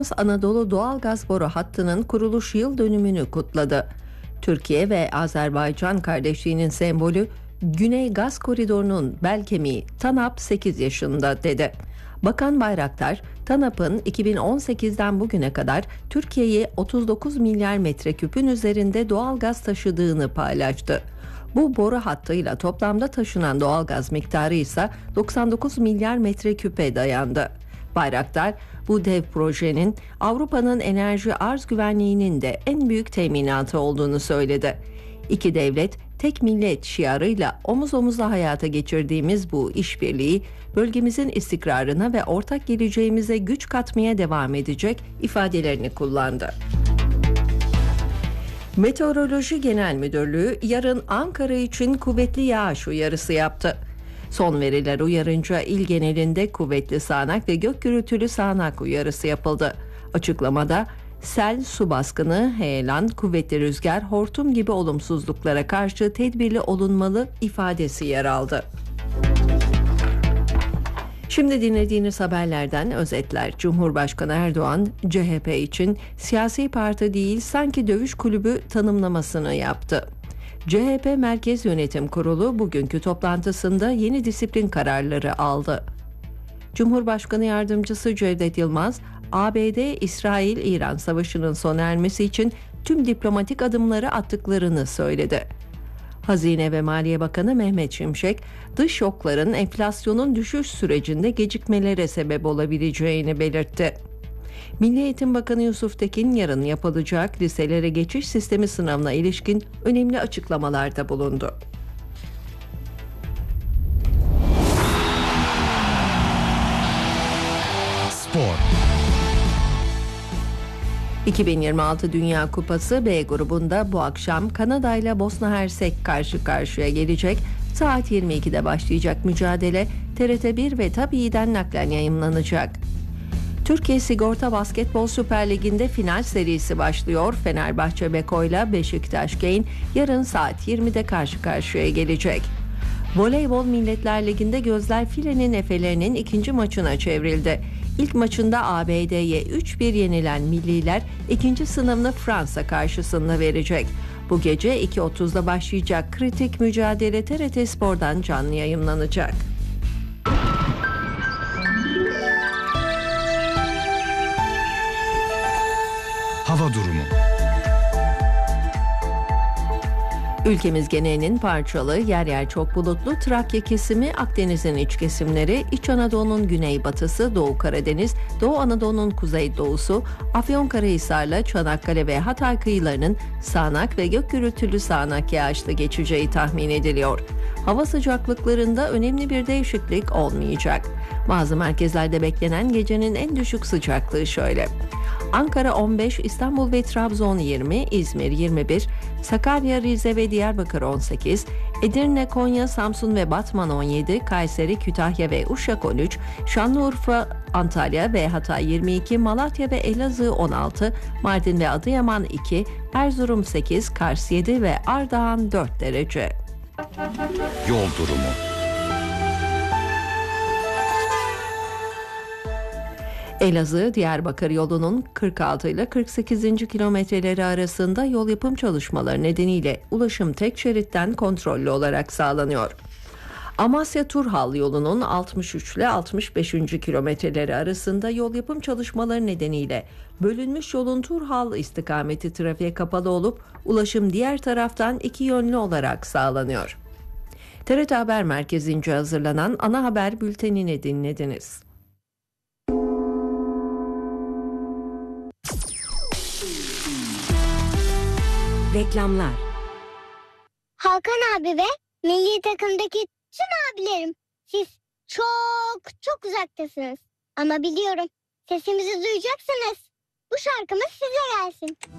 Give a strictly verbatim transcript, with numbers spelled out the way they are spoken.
Anadolu Doğalgaz Boru Hattı'nın kuruluş yıl dönümünü kutladı. Türkiye ve Azerbaycan kardeşliğinin sembolü Güney Gaz Koridoru'nun bel kemiği TANAP sekiz yaşında dedi. Bakan Bayraktar, TANAP'ın iki bin on sekizden bugüne kadar Türkiye'ye otuz dokuz milyar metreküpün üzerinde doğalgaz taşıdığını paylaştı. Bu boru hattıyla toplamda taşınan doğalgaz miktarı ise doksan dokuz milyar metreküpe dayandı. Bayraktar, bu dev projenin Avrupa'nın enerji arz güvenliğinin de en büyük teminatı olduğunu söyledi. İki devlet, tek millet şiarıyla omuz omuza hayata geçirdiğimiz bu işbirliği, bölgemizin istikrarına ve ortak geleceğimize güç katmaya devam edecek ifadelerini kullandı. Meteoroloji Genel Müdürlüğü yarın Ankara için kuvvetli yağış uyarısı yaptı. Son veriler uyarınca il genelinde kuvvetli sağanak ve gök gürültülü sağanak uyarısı yapıldı. Açıklamada sel, su baskını, heyelan, kuvvetli rüzgar, hortum gibi olumsuzluklara karşı tedbirli olunmalı ifadesi yer aldı. Şimdi dinlediğiniz haberlerden özetler. Cumhurbaşkanı Erdoğan, C H P için siyasi parti değil sanki dövüş kulübü tanımlamasını yaptı. C H P Merkez Yönetim Kurulu bugünkü toplantısında yeni disiplin kararları aldı. Cumhurbaşkanı Yardımcısı Cevdet Yılmaz, A B D-İsrail-İran savaşının sona ermesi için tüm diplomatik adımları attıklarını söyledi. Hazine ve Maliye Bakanı Mehmet Şimşek, dış şokların enflasyonun düşüş sürecinde gecikmelere sebep olabileceğini belirtti. Milli Eğitim Bakanı Yusuf Tekin yarın yapılacak liselere geçiş sistemi sınavına ilişkin önemli açıklamalarda bulundu. Spor. iki bin yirmi altı Dünya Kupası B grubunda bu akşam Kanada ile Bosna Hersek karşı karşıya gelecek. Saat yirmi ikide başlayacak mücadele T R T bir ve TABİ'den naklen yayımlanacak. Türkiye Sigorta Basketbol Süper Ligi'nde final serisi başlıyor. Fenerbahçe Beko ile Beşiktaş Gain yarın saat yirmide karşı karşıya gelecek. Voleybol Milletler Ligi'nde gözler filenin efelerinin ikinci maçına çevrildi. İlk maçında A B D'ye üç bir yenilen milliler ikinci sınavını Fransa karşısında verecek. Bu gece iki otuzda başlayacak kritik mücadele T R T Spor'dan canlı yayımlanacak. Hava durumu. Ülkemiz genelinin parçalı, yer yer çok bulutlu, Trakya kesimi, Akdeniz'in iç kesimleri, İç Anadolu'nun güneybatısı, Doğu Karadeniz, Doğu Anadolu'nun kuzeydoğusu, Afyonkarahisar'la Çanakkale ve Hatay kıyılarının sağanak ve gök gürültülü sağanak yağışlı geçeceği tahmin ediliyor. Hava sıcaklıklarında önemli bir değişiklik olmayacak. Bazı merkezlerde beklenen gecenin en düşük sıcaklığı şöyle: Ankara on beş, İstanbul ve Trabzon yirmi, İzmir yirmi bir, Sakarya, Rize ve Diyarbakır on sekiz, Edirne, Konya, Samsun ve Batman on yedi, Kayseri, Kütahya ve Uşak on üç, Şanlıurfa, Antalya ve Hatay yirmi iki, Malatya ve Elazığ on altı, Mardin ve Adıyaman iki, Erzurum sekiz, Kars yedi ve Ardahan dört derece. Yol durumu. Elazığ-Diyarbakır yolunun kırk altı ile kırk sekizinci kilometreleri arasında yol yapım çalışmaları nedeniyle ulaşım tek şeritten kontrollü olarak sağlanıyor. Amasya-Turhal yolunun altmış üç ile altmış beşinci kilometreleri arasında yol yapım çalışmaları nedeniyle bölünmüş yolun Turhal istikameti trafiğe kapalı olup ulaşım diğer taraftan iki yönlü olarak sağlanıyor. T R T Haber Merkezi'nce hazırlanan ana haber bültenini dinlediniz. Reklamlar. Hakan abi ve milli takımdaki tüm abilerim, siz çok çok uzaktasınız. Ama biliyorum, sesimizi duyacaksınız. Bu şarkımız size gelsin.